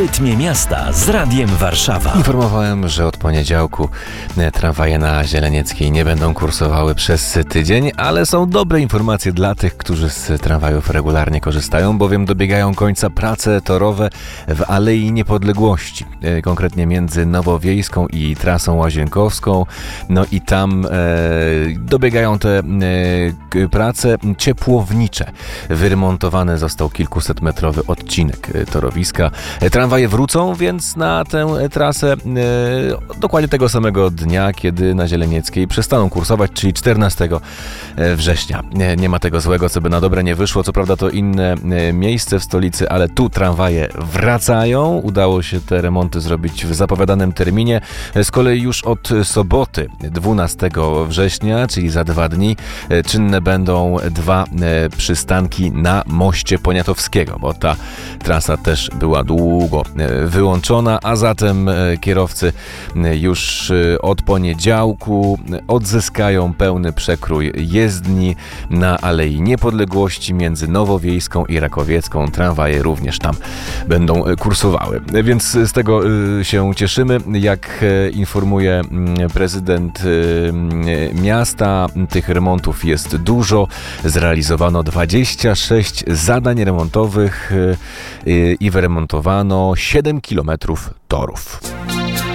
rytmie miasta z Radiem Warszawa. Informowałem, że od poniedziałku tramwaje na Zielenieckiej nie będą kursowały przez tydzień, ale są dobre informacje dla tych, którzy z tramwajów regularnie korzystają, bowiem dobiegają końca prace torowe w Alei Niepodległości, konkretnie między Nowowiejską i Trasą Łazienkowską. No i tam dobiegają te prace ciepłownicze. Wyremontowany został kilkusetmetrowy odcinek torowiska. Tramwaje wrócą więc na tę trasę dokładnie tego samego dnia, kiedy na Zielenieckiej przestaną kursować, czyli 14 września. Nie ma tego złego, co by na dobre nie wyszło. Co prawda to inne miejsce w stolicy, ale tu tramwaje wracają. Udało się te remonty zrobić w zapowiadanym terminie. Z kolei już od soboty 12 września, czyli za 2 dni, czynne będą 2 przystanki na moście Poniatowskiego, bo ta trasa też była długo wyłączona, a zatem kierowcy już od poniedziałku odzyskają pełny przekrój jezdni na Alei Niepodległości między Nowowiejską i Rakowiecką. Tramwaje również tam będą kursowały. Więc z tego się cieszymy. Jak informuje prezydent miasta, tych remontów jest dużo. Zrealizowano 26 zadań remontowych i wyremontowano 7 kilometrów torów.